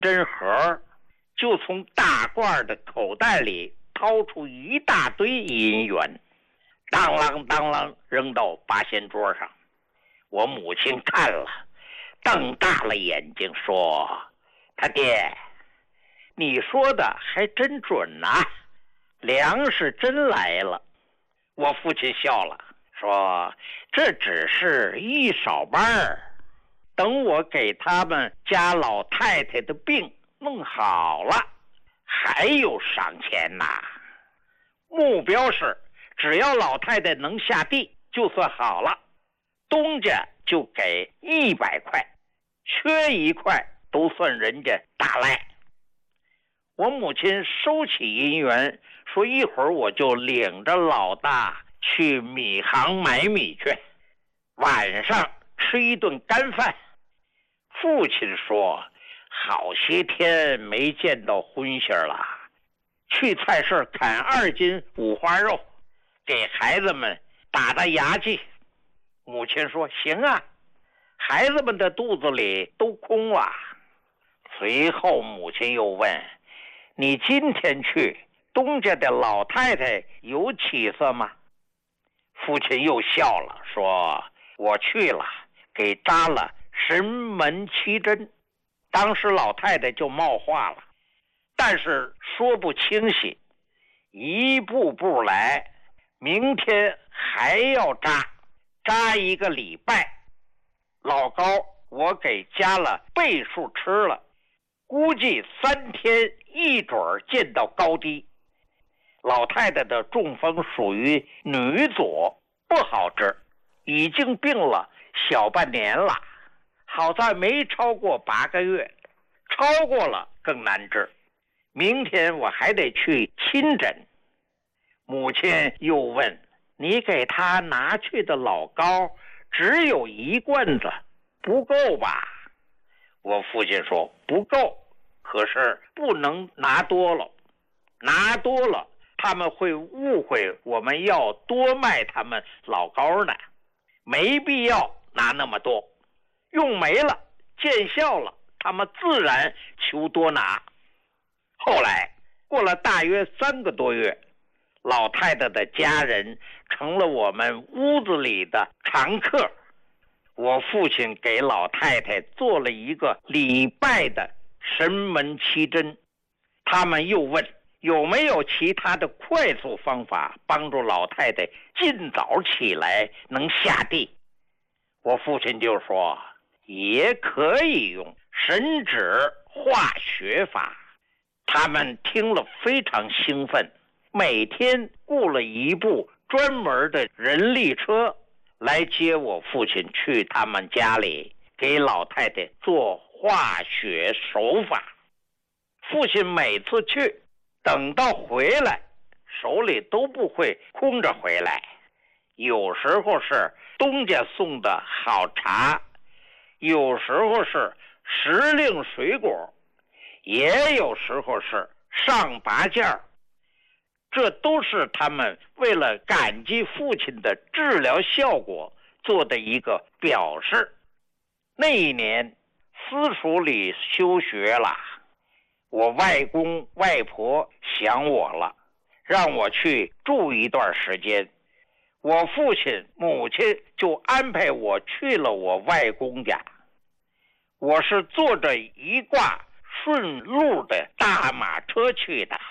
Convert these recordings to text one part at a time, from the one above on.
针盒，就从大褂的口袋里掏出一大堆银元，当啷当啷扔到八仙桌上。我母亲看了，瞪大了眼睛说：“他爹，你说的还真准啊，粮食真来了。”我父亲笑了，说：“这只是一少半儿，等我给他们家老太太的病弄好了，还有赏钱呐。目标是只要老太太能下地就算好了，东家就给100块，缺1块都算人家大赖。”我母亲收起银元，说：“一会儿我就领着老大去米行买米去，晚上吃一顿干饭。”父亲说：“好些天没见到荤腥了，去菜市砍2斤五花肉，给孩子们打打牙祭。”母亲说：“行啊。”孩子们的肚子里都空了。随后母亲又问：“你今天去，东家的老太太有起色吗？”父亲又笑了，说：“我去了，给扎了神门7针。”当时老太太就冒话了，但是说不清晰，一步步来，明天还要扎1个礼拜。老高我给加了倍数吃了，估计3天一准儿见到高低。老太太的中风属于女左，不好治，已经病了小半年了，好在没超过8个月，超过了更难治。明天我还得去亲诊。母亲又问：“你给他拿去的老膏只有1罐子，不够吧？”我父亲说：“不够，可是不能拿多了，拿多了他们会误会我们要多卖他们老膏呢，没必要拿那么多，用没了见效了，他们自然求多拿。”后来过了大约3个多月，老太太的家人成了我们屋子里的常客。我父亲给老太太做了1个礼拜的神门7针。他们又问有没有其他的快速方法帮助老太太尽早起来能下地。我父亲就说也可以用神指化血法。他们听了非常兴奋，每天雇了1部专门的人力车来接我父亲去他们家里给老太太做化血手法。父亲每次去，等到回来手里都不会空着回来，有时候是东家送的好茶，有时候是时令水果，也有时候是上拔件儿。这都是他们为了感激父亲的治疗效果做的一个表示。那一年私塾里休学了，我外公外婆想我了，让我去住一段时间。我父亲母亲就安排我去了我外公家。我是坐着一挂顺路的大马车去的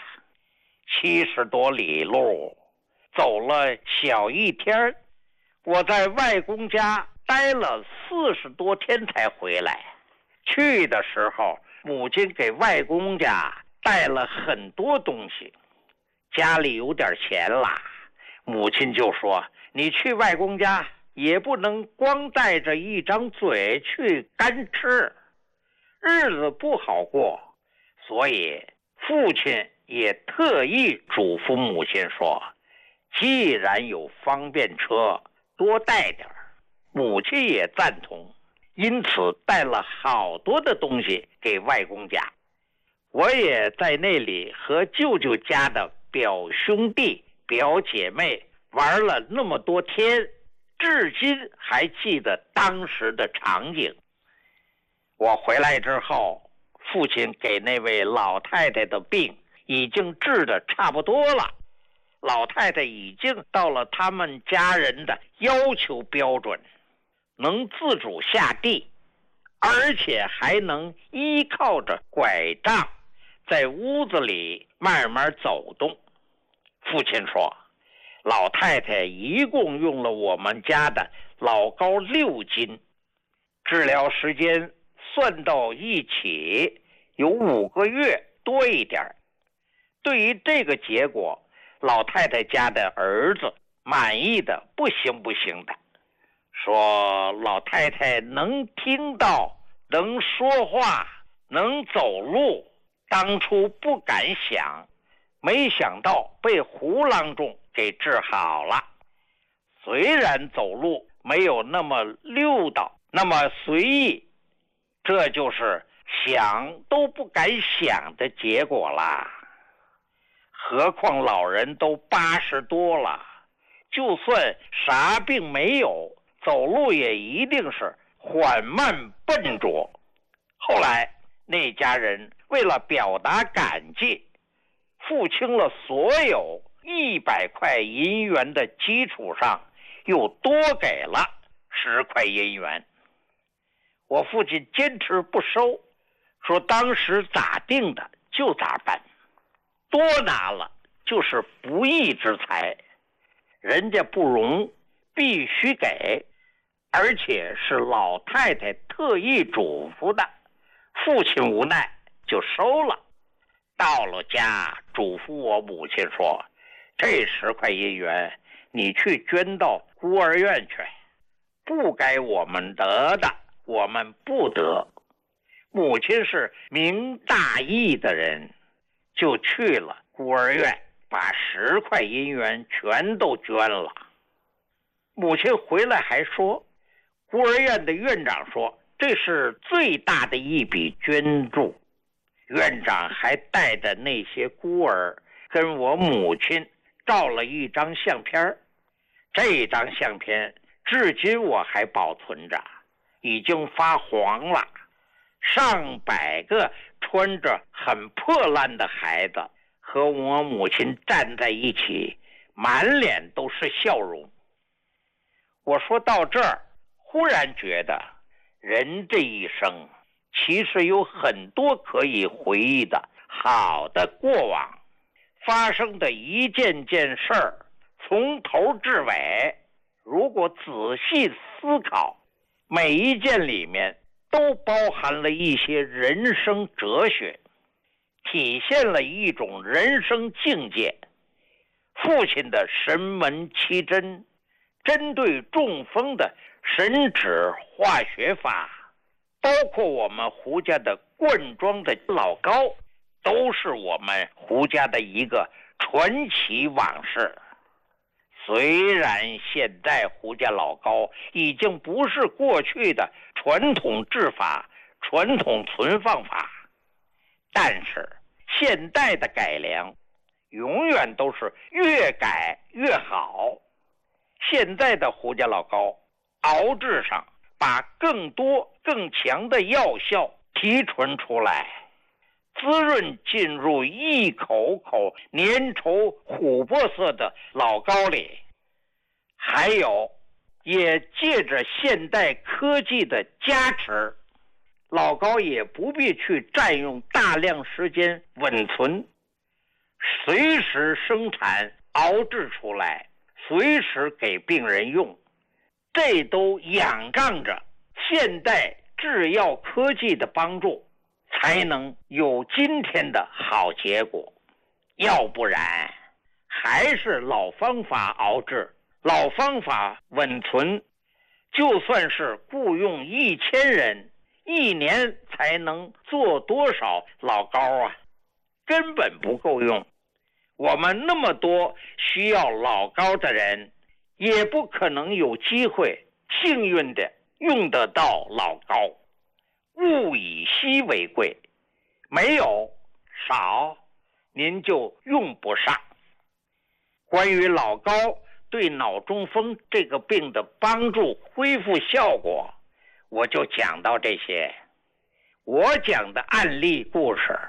，70多里路，走了小1天。我在外公家待了40多天才回来。去的时候，母亲给外公家带了很多东西，家里有点钱啦，母亲就说你去外公家也不能光带着一张嘴去干吃，日子不好过。所以父亲也特意嘱咐母亲说，既然有方便车，多带点。母亲也赞同，因此带了好多的东西给外公家。我也在那里和舅舅家的表兄弟表姐妹玩了那么多天，至今还记得当时的场景。我回来之后， 父亲给那位老太太的病已经治得差不多了，老太太已经到了他们家人的要求标准，能自主下地，而且还能依靠着拐杖在屋子里慢慢走动。父亲说，老太太一共用了我们家的老高6斤，治疗时间算到一起有5个月多一点。对于这个结果，老太太家的儿子满意的不行不行的，说老太太能听到，能说话，能走路，当初不敢想，没想到被胡郎中给治好了。虽然走路没有那么溜达，那么随意，这就是想都不敢想的结果啦。何况老人都80多了，就算啥病没有，走路也一定是缓慢笨拙。后来那家人为了表达感激，付清了所有100块银元的基础上，又多给了10块银元。我父亲坚持不收，说当时咋定的就咋办，多拿了就是不义之财，人家不容，必须给，而且是老太太特意嘱咐的。父亲无奈就收了。到了家，嘱咐我母亲说，这10块银元你去捐到孤儿院去，不该我们得的我们不得。母亲是明大义的人，就去了孤儿院，把10块银元全都捐了。母亲回来还说，孤儿院的院长说这是最大的一笔捐助。院长还带着那些孤儿跟我母亲照了一张相片，这张相片至今我还保存着，已经发黄了。上百个穿着很破烂的孩子和我母亲站在一起，满脸都是笑容。我说到这儿，忽然觉得人这一生其实有很多可以回忆的好的过往，发生的一件件事儿，从头至尾，如果仔细思考，每一件里面都包含了一些人生哲学，体现了一种人生境界。父亲的神门奇针，针对中风的神指化学法，包括我们胡家的灌装的老高，都是我们胡家的一个传奇往事。虽然现在胡家老高已经不是过去的传统制法、传统存放法，但是现代的改良永远都是越改越好。现在的胡家老高熬制上把更多更强的药效提纯出来，滋润进入一口口粘稠琥珀色的老高里。还有也借着现代科技的加持，老高也不必去占用大量时间稳存，随时生产熬制出来，随时给病人用。这都仰仗着现代制药科技的帮助，才能有今天的好结果。要不然还是老方法熬制，老方法稳存，就算是雇佣1000人，1年才能做多少老高啊？根本不够用。我们那么多需要老高的人，也不可能有机会幸运的用得到老高。物以稀为贵，没有少，您就用不上。关于老高对脑中风这个病的帮助恢复效果，我就讲到这些。 我讲的案例故事